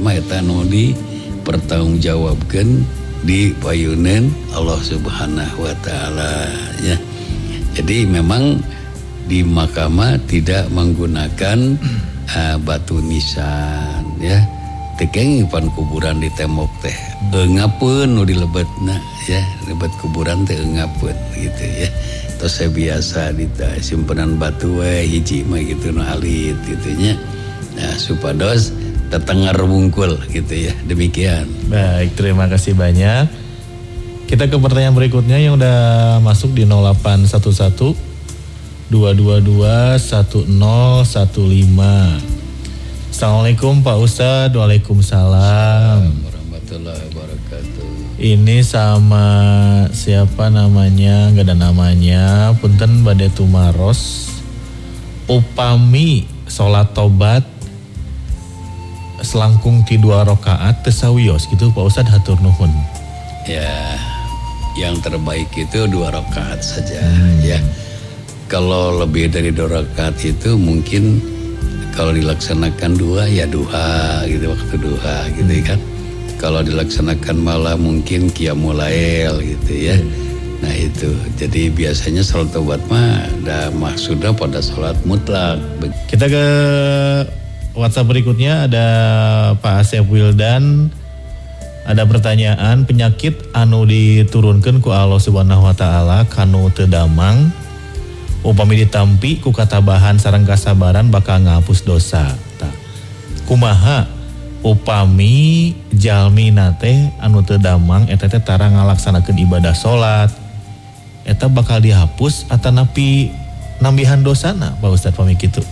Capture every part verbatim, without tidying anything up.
mah eta nu dipertanggungjawabkeun di payeuneun Allah Subhanahu wa taala ya. Jadi memang di mahkamah tidak menggunakan uh, batu nisan ya. Tekeng pan kuburan di tembok teh eungapeun nu dilebetna ya, lebet kuburan teh eungapeun gitu ya. Terus saya biasa di simpenan batu we hiji mah gitu nu alit gitu nya. Nah, supados tetengar bungkul gitu ya. Demikian. Baik, terima kasih banyak. Kita ke pertanyaan berikutnya yang udah masuk di nol delapan satu satu dua dua dua satu nol satu lima. Assalamualaikum Pak Ustadz. Waalaikumsalam warahmatullahi wabarakatuh. Ini sama siapa namanya? Gak ada namanya. Punten bade tumaros. Upami sholat tobat selangkung ti dua rakaat tesawios gitu Pak Ustadz, hatur nuhun. Ya, yang terbaik itu dua rakaat saja hmm. ya. Kalau lebih dari dua rakaat itu mungkin kalau dilaksanakan dua ya duha gitu, waktu duha gitu kan. Kalau dilaksanakan malam mungkin qiyamul lail gitu ya. Hmm. Nah itu, jadi biasanya sholat tobat mah ada maksudnya pada sholat mutlak. Kita ke WhatsApp berikutnya, ada Pak Asep Wildan. Ada pertanyaan, penyakit anu diturunkan ku Allah Subhanahu wa taala kanu teu damang upami ditampi ku katabahan sareng kasabaran bakal ngapus dosa. Tah. Kumaha upami jalmina teh anu teu damang eta teh tara ngalaksanakeun ibadah salat, eta bakal dihapus atanapi nambihan dosana Pak Ustadz pami kitu?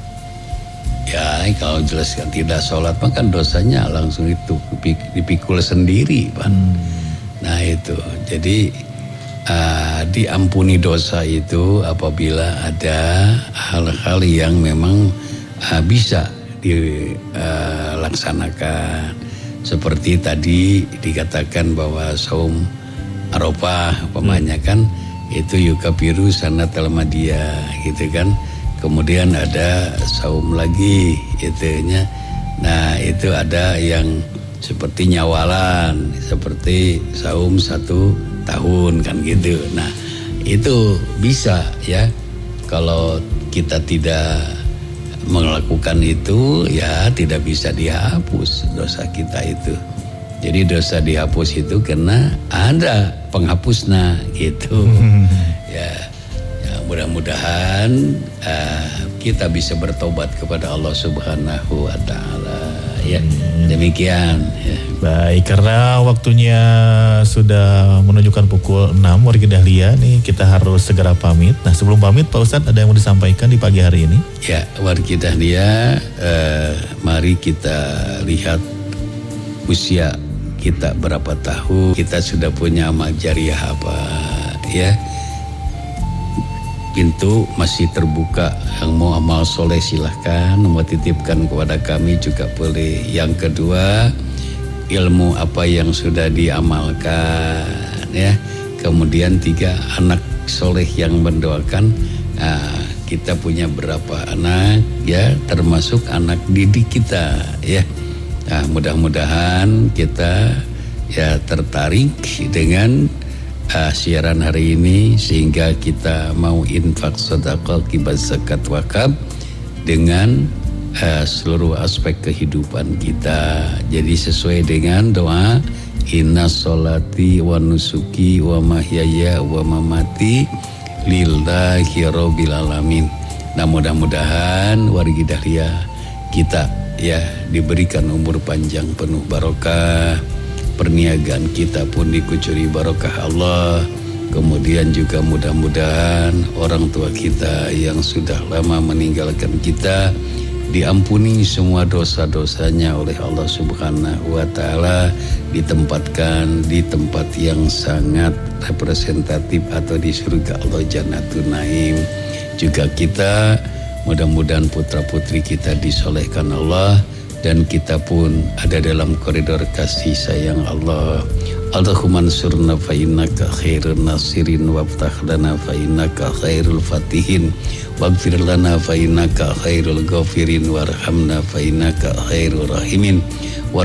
Ya, kalau jelaskan tidak sholat mah kan dosanya langsung itu dipikul sendiri, Pak. Hmm. Nah itu, jadi uh, diampuni dosa itu apabila ada hal-hal yang memang uh, bisa dilaksanakan. Uh, Seperti tadi dikatakan bahwa saum Arafah, umpamanya hmm. kan itu yukabiru sanatal madiyah gitu kan. Kemudian ada saum lagi itunya. Nah itu ada yang seperti nyawalan, seperti saum satu tahun kan gitu. Nah itu bisa ya. Kalau kita tidak melakukan itu ya tidak bisa dihapus dosa kita itu. Jadi dosa dihapus itu karena ada penghapusnya gitu. Ya. Mudah-mudahan uh, kita bisa bertobat kepada Allah Subhanahu wa taala ya. Demikian ya. Baik, karena waktunya sudah menunjukkan pukul enam wargi Dahlia nih, kita harus segera pamit. Nah, sebelum pamit Pak Ustadz ada yang mau disampaikan di pagi hari ini? Ya, wargi Dahlia, uh, mari kita lihat usia kita berapa tahun, kita sudah punya amal jariah apa ya. Pintu masih terbuka, yang mau amal soleh silahkan, mau titipkan kepada kami juga boleh. Yang kedua, ilmu apa yang sudah diamalkan ya. Kemudian tiga, anak soleh yang mendoakan. Nah, kita punya berapa anak ya, termasuk anak didik kita ya. Nah, mudah-mudahan kita ya tertarik dengan Uh, siaran hari ini sehingga kita mau infak sedekah kibat zakat wakaf dengan uh, seluruh aspek kehidupan kita. Jadi sesuai dengan doa inna sholati wa nusuki wa mahyaya wa mamati lillahi rabbil alamin. Nah mudah-mudahan wargi Dahlia kita ya diberikan umur panjang penuh barokah. Perniagaan kita pun dikucuri barokah Allah. Kemudian juga mudah-mudahan orang tua kita yang sudah lama meninggalkan kita diampuni semua dosa-dosanya oleh Allah Subhanahu wa taala, ditempatkan di tempat yang sangat representatif atau di surga Allah Jannatun Naim. Juga kita mudah-mudahan putra-putri kita disolehkan Allah dan kita pun ada dalam koridor kasih sayang Allah. Allahumma ansurna fa innaka khairun nasirin waftah lana fa innaka khairul fatihin waghfir lana fa innaka khairul ghafirin warhamna fa innaka khairur rahimin.